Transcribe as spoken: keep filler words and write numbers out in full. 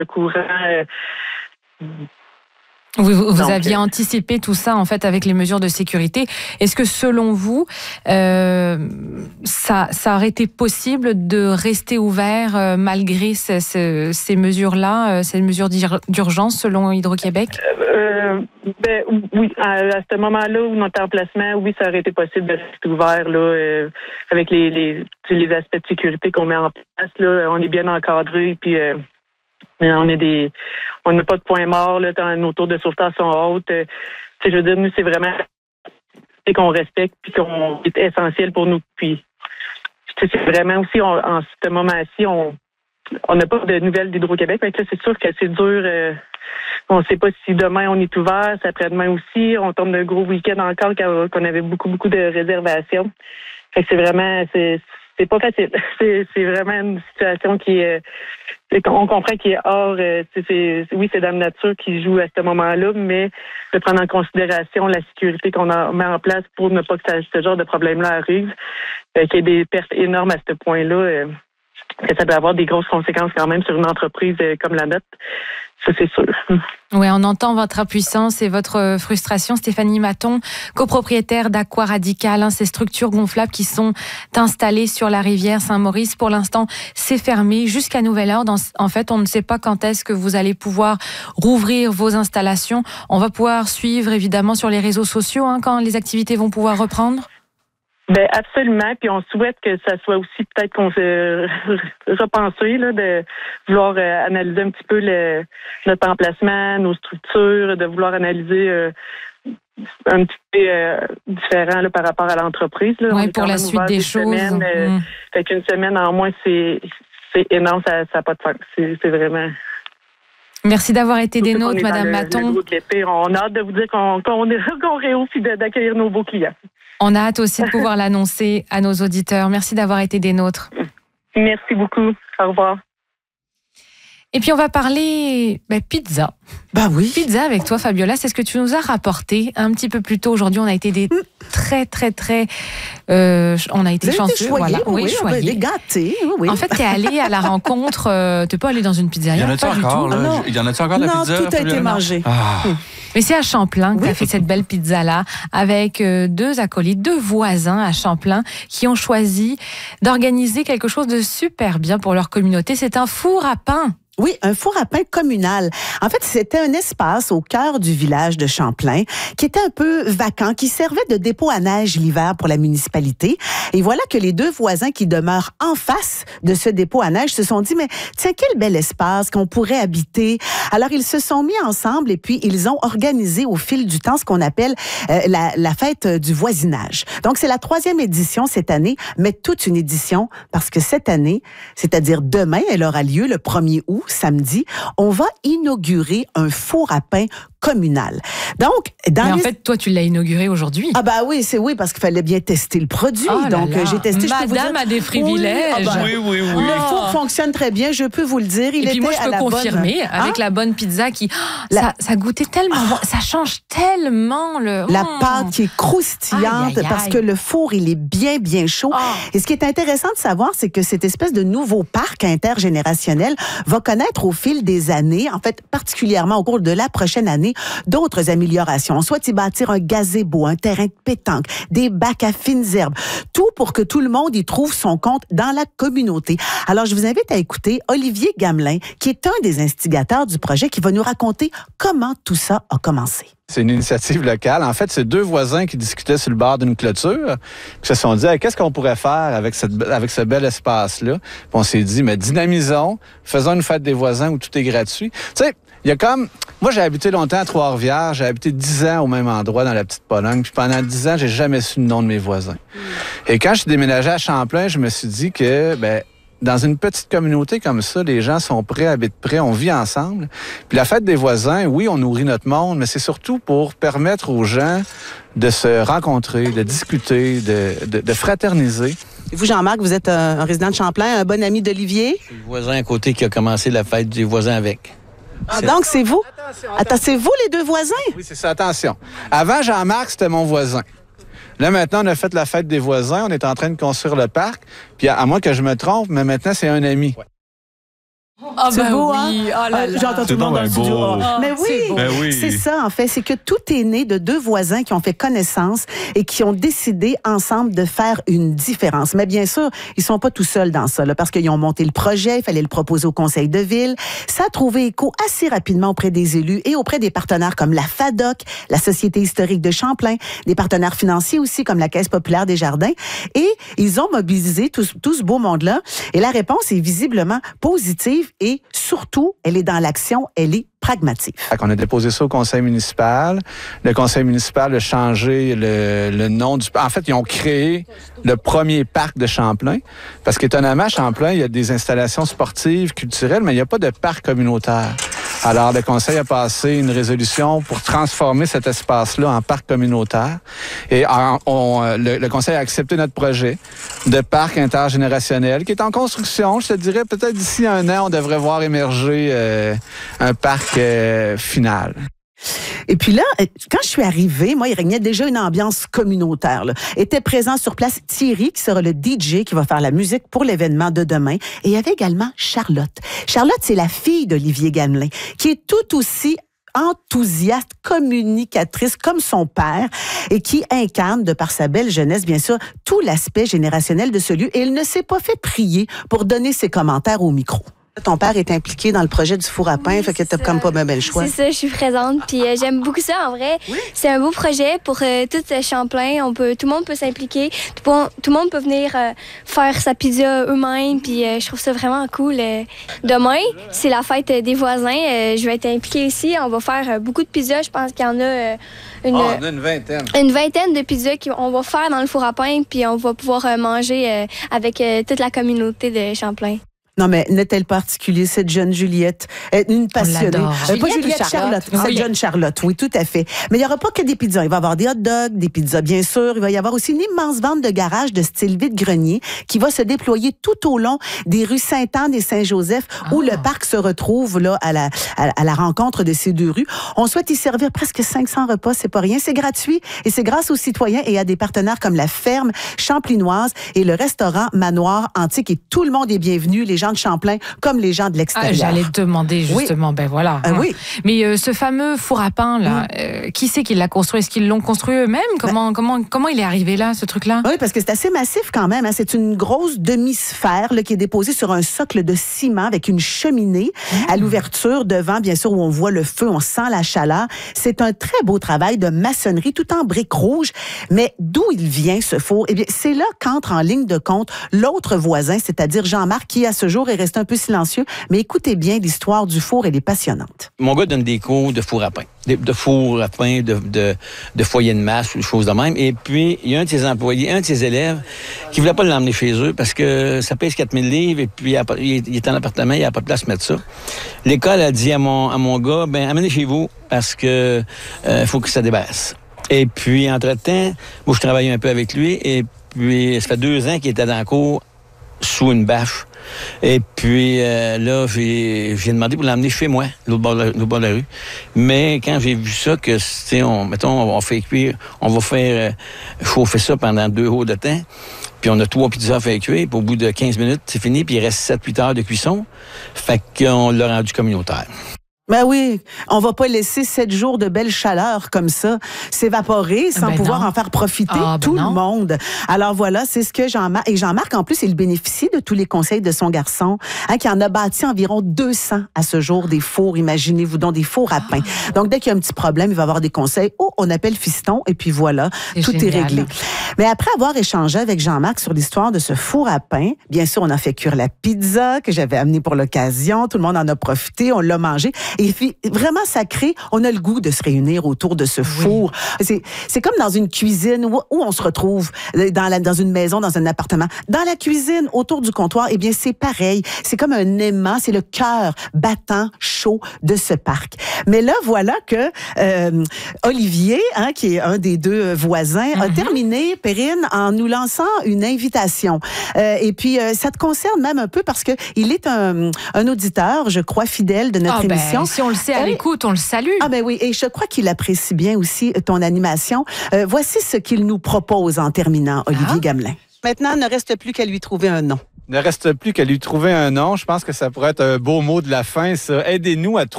le courant. Euh, Vous, vous Donc, aviez anticipé tout ça, en fait, avec les mesures de sécurité. Est-ce que, selon vous, euh, ça, ça aurait été possible de rester ouvert euh, malgré ces, ces, ces mesures-là, euh, ces mesures d'urgence, selon Hydro-Québec? Euh, ben, oui, à, à ce moment-là où notre emplacement, oui, ça aurait été possible de rester ouvert, là, euh, avec les, les, les aspects de sécurité qu'on met en place, là. On est bien encadré, puis... Euh, On est des, on n'a pas de point mort, là, nos taux de sauvetage sont hautes. Euh, je veux dire, nous, c'est vraiment c'est qu'on respecte puis qu'on est essentiel pour nous. Puis, c'est vraiment aussi, on, en ce moment-ci, on on n'a pas de nouvelles d'Hydro-Québec. Fait que là, c'est sûr que c'est dur. Euh, on ne sait pas si demain on est ouvert, c'est après-demain aussi. On tombe d'un gros week-end encore qu'on avait beaucoup, beaucoup de réservations. Fait que c'est vraiment, c'est, c'est pas facile. C'est, c'est vraiment une situation qui est, on comprend qu'il est hors, c'est, c'est, oui, c'est Dame Nature qui joue à ce moment-là, mais de prendre en considération la sécurité qu'on a mis en place pour ne pas que ça, ce genre de problème-là arrive, euh, qu'il y ait des pertes énormes à ce point-là, euh, que ça peut avoir des grosses conséquences quand même sur une entreprise euh, comme la nôtre. Ça, c'est sûr. Oui, on entend votre impuissance et votre frustration. Stéphanie Maton, copropriétaire d'Aqua Radical, hein, ces structures gonflables qui sont installées sur la rivière Saint-Maurice. Pour l'instant, c'est fermé jusqu'à nouvel ordre. En fait, on ne sait pas quand est-ce que vous allez pouvoir rouvrir vos installations. On va pouvoir suivre, évidemment, sur les réseaux sociaux, hein, quand les activités vont pouvoir reprendre. Ben absolument, puis on souhaite que ça soit aussi peut-être qu'on se repenser là, de vouloir euh, analyser un petit peu le, notre emplacement, nos structures, de vouloir analyser euh, un petit peu euh, différent là, par rapport à l'entreprise. Oui, pour la suite des choses. Semaines, euh, mmh. Fait qu'une semaine en moins, c'est c'est énorme, ça n'a pas de sens. C'est, c'est vraiment. Merci d'avoir été des nôtres, Madame le, Maton. le on a hâte de vous dire qu'on, qu'on, qu'on réussit d'accueillir nos beaux clients. On a hâte aussi de pouvoir l'annoncer à nos auditeurs. Merci d'avoir été des nôtres. Merci beaucoup. Au revoir. Et puis on va parler ben, pizza. Bah oui. Pizza avec toi, Fabiola. C'est ce que tu nous as rapporté un petit peu plus tôt. Aujourd'hui, on a été des très, très, très... Euh, on a été Vous chanceux. Été choyés, voilà. Oui, oui, choyés. Des gâtés. Oui. En fait, tu es allé à la rencontre... Euh, tu n'es pas allé dans une pizzeria. Il y en a-tu encore, là? Non. Il y en a-tu encore de la non, pizza? Non, tout a été mangé. Ah. Mais c'est à Champlain que oui. tu as fait cette belle pizza-là, avec euh, deux acolytes, deux voisins à Champlain, qui ont choisi d'organiser quelque chose de super bien pour leur communauté. C'est un four à pain. Oui, un four à pain communal. En fait, c'était un espace au cœur du village de Champlain qui était un peu vacant, qui servait de dépôt à neige l'hiver pour la municipalité. Et voilà que les deux voisins qui demeurent en face de ce dépôt à neige se sont dit, mais tiens, quel bel espace qu'on pourrait habiter. Alors, ils se sont mis ensemble et puis ils ont organisé au fil du temps ce qu'on appelle euh, la, la fête du voisinage. Donc, c'est la troisième édition cette année, mais toute une édition parce que cette année, c'est-à-dire demain, elle aura lieu le premier août, samedi, on va inaugurer un four à pain communal. Donc, dans Mais en les... fait, toi, tu l'as inauguré aujourd'hui. Ah bah oui, c'est oui, parce qu'il fallait bien tester le produit. Oh Donc, là là. j'ai testé. Madame je peux vous dire... a des privilèges. Oui, ah bah, oui, oui, oui. Le four fonctionne très bien, je peux vous le dire. Il Et puis était moi, je à peux la confirmer, bonne... avec hein? la bonne pizza qui... La... Ça, ça goûtait tellement bon. Ça change tellement le... La mmh. pâte qui est croustillante aïe, aïe, aïe. parce que le four, il est bien, bien chaud. Oh. Et ce qui est intéressant de savoir, c'est que cette espèce de nouveau parc intergénérationnel va connaître au fil des années, en fait, particulièrement au cours de la prochaine année, d'autres améliorations. On souhaite y bâtir un gazebo, un terrain de pétanque, des bacs à fines herbes, tout pour que tout le monde y trouve son compte dans la communauté. Alors, je vous invite à écouter Olivier Gamelin, qui est un des instigateurs du projet, qui va nous raconter comment tout ça a commencé. C'est une initiative locale. En fait, c'est deux voisins qui discutaient sur le bord d'une clôture, qui se sont dit hey, qu'est-ce qu'on pourrait faire avec, cette, avec ce bel espace-là. Puis on s'est dit, mais dynamisons, faisons une fête des voisins où tout est gratuit. Tu sais, il y a comme... Moi, j'ai habité longtemps à Trois-Rivières. J'ai habité dix ans au même endroit dans la petite Pologne. Puis pendant dix ans, j'ai jamais su le nom de mes voisins. Et quand je suis déménagé à Champlain, je me suis dit que, ben, dans une petite communauté comme ça, les gens sont prêts, habitent près, on vit ensemble. Puis la fête des voisins, oui, on nourrit notre monde, mais c'est surtout pour permettre aux gens de se rencontrer, de discuter, de, de, de fraterniser. Et vous, Jean-Marc, vous êtes un, un résident de Champlain, un bon ami d'Olivier. C'est le voisin à côté qui a commencé la fête des voisins avec. Ah, donc, c'est vous? Attention, Attends, c'est vous les deux voisins? Oui, c'est ça. Attention. Avant, Jean-Marc, c'était mon voisin. Là, maintenant, on a fait la fête des voisins. On est en train de construire le parc. Puis, à, à moins que je me trompe, mais maintenant, c'est un ami. Ouais. Ah c'est ben beau, oui. hein? Oh là là. J'entends tout le monde dans le C'est studio. beau. Ah, mais oui, c'est beau. Ben oui. c'est ça en fait, c'est que tout est né de deux voisins qui ont fait connaissance et qui ont décidé ensemble de faire une différence. Mais bien sûr, ils sont pas tout seuls dans ça, là, parce qu'ils ont monté le projet, il fallait le proposer au conseil de ville. Ça a trouvé écho assez rapidement auprès des élus et auprès des partenaires comme la FADOC, la Société historique de Champlain, des partenaires financiers aussi comme la Caisse populaire des Jardins. Et ils ont mobilisé tout, tout ce beau monde-là. Et la réponse est visiblement positive et surtout, elle est dans l'action, elle est pragmatique. On a déposé ça au conseil municipal. Le conseil municipal a changé le, le nom du... En fait, ils ont créé le premier parc de Champlain. Parce qu'étonnamment, à Champlain, il y a des installations sportives, culturelles, mais il n'y a pas de parc communautaire. Alors, le conseil a passé une résolution pour transformer cet espace-là en parc communautaire. Et on, on, le, le conseil a accepté notre projet de parc intergénérationnel qui est en construction. Je te dirais, peut-être d'ici un an, on devrait voir émerger euh, un parc euh, final. Et puis là, quand je suis arrivée, moi, il régnait déjà une ambiance communautaire, là. Était présent sur place Thierry, qui sera le D J qui va faire la musique pour l'événement de demain. Et il y avait également Charlotte. Charlotte, c'est la fille d'Olivier Gamelin, qui est tout aussi enthousiaste, communicatrice comme son père et qui incarne, de par sa belle jeunesse, bien sûr, tout l'aspect générationnel de ce lieu. Et elle ne s'est pas fait prier pour donner ses commentaires au micro. Ton père est impliqué dans le projet du four à pain, oui, fait que t'as comme pas bien le choix. C'est ça, je suis présente, puis euh, j'aime beaucoup ça, en vrai. Oui. C'est un beau projet pour euh, tout euh, Champlain. On peut, tout le monde peut s'impliquer. Tout, tout le monde peut venir euh, faire sa pizza eux-mêmes, puis euh, je trouve ça vraiment cool. Euh. Demain, c'est la fête des voisins. Euh, je vais être impliquée ici. On va faire euh, beaucoup de pizzas. Je pense qu'il y en a euh, une, oh, on a une vingtaine. Une vingtaine de pizzas qu'on va faire dans le four à pain, puis on va pouvoir euh, manger euh, avec euh, toute la communauté de Champlain. Non, mais n'est-elle particulier, cette jeune Juliette? Une passionnée. On euh, pas Juliette, Charlotte. Charlotte. Oui. Cette jeune Charlotte, oui, tout à fait. Mais il n'y aura pas que des pizzas. Il va y avoir des hot dogs, des pizzas, bien sûr. Il va y avoir aussi une immense vente de garage de style vide-grenier qui va se déployer tout au long des rues Sainte-Anne et Saint-Joseph, ah. où le parc se retrouve là à la, à, à la rencontre de ces deux rues. On souhaite y servir presque cinq cents repas. C'est pas rien. C'est gratuit et c'est grâce aux citoyens et à des partenaires comme la ferme Champlinoise et le restaurant Manoir Antique. Et tout le monde est bienvenu, les gens de Champlain comme les gens de l'extérieur. Ah, j'allais te demander justement, oui. ben voilà. Euh, oui. Mais euh, ce fameux four à pain là, mm. euh, qui c'est qui l'a construit? Est-ce qu'ils l'ont construit eux-mêmes? Comment, ben, comment, comment il est arrivé là, ce truc-là? Oui, parce que c'est assez massif quand même. Hein. C'est une grosse demi-sphère là, qui est déposée sur un socle de ciment avec une cheminée mm. à l'ouverture devant, bien sûr, où on voit le feu, on sent la chaleur. C'est un très beau travail de maçonnerie, tout en briques rouges. Mais d'où il vient ce four? Eh bien, c'est là qu'entre en ligne de compte l'autre voisin, c'est-à-dire Jean-Marc, qui à ce jour est resté un peu silencieux, mais écoutez bien, l'histoire du four, elle est passionnante. Mon gars donne des cours de four à pain, de, de four à pain, de, de, de foyer de masse, des choses de même. Et puis, il y a un de ses employés, un de ses élèves, qui voulait pas l'emmener chez eux parce que ça pèse quatre mille livres et puis il est en appartement, il n'y a pas de place pour mettre ça. L'école a dit à mon, à mon gars, ben amenez chez vous parce que euh, faut que ça débaisse. Et puis, entre-temps, moi, je travaillais un peu avec lui et puis, ça fait deux ans qu'il était dans la cour sous une bâche. Et puis euh, là, j'ai, j'ai demandé pour l'emmener chez moi, l'autre bord de la, l'autre bord de la rue. Mais quand j'ai vu ça, que c'est, on, mettons, on fait cuire, on va faire euh, chauffer ça pendant deux heures de temps, puis on a trois pizzas à faire cuire, puis au bout de quinze minutes, c'est fini, puis il reste sept huit heures de cuisson. Fait qu'on l'a rendu communautaire. Ben oui, on va pas laisser sept jours de belle chaleur comme ça s'évaporer sans ben pouvoir non. en faire profiter ah, tout ben le monde. Alors voilà, c'est ce que Jean-Marc... Et Jean-Marc, en plus, il bénéficie de tous les conseils de son garçon, hein, qui en a bâti environ deux cents à ce jour, des fours, imaginez-vous donc, des fours à pain. Ah. Donc, dès qu'il y a un petit problème, il va avoir des conseils. Oh, on appelle fiston, et puis voilà, c'est tout génial. Est réglé. Mais après avoir échangé avec Jean-Marc sur l'histoire de ce four à pain, bien sûr, on a fait cuire la pizza que j'avais amenée pour l'occasion. Tout le monde en a profité, on l'a mangé. Et puis, vraiment sacré, on a le goût de se réunir autour de ce four. Oui. C'est, c'est comme dans une cuisine où, où on se retrouve, dans, la, dans une maison, dans un appartement. Dans la cuisine, autour du comptoir, eh bien, c'est pareil. C'est comme un aimant, c'est le cœur battant, chaud de ce parc. Mais là, voilà que euh, Olivier, hein, qui est un des deux voisins, mm-hmm. a terminé, Perrine, en nous lançant une invitation. Euh, et puis, euh, ça te concerne même un peu parce que il est un, un auditeur, je crois, fidèle de notre ah, émission. Ben, si on le sait à l'écoute, on le salue. Ah ben oui, et je crois qu'il apprécie bien aussi ton animation. Euh, voici ce qu'il nous propose en terminant, Olivier ah. Gamelin. Maintenant, il ne reste plus qu'à lui trouver un nom. Il ne reste plus qu'à lui trouver un nom. Je pense que ça pourrait être un beau mot de la fin, ça. Aidez-nous à trouver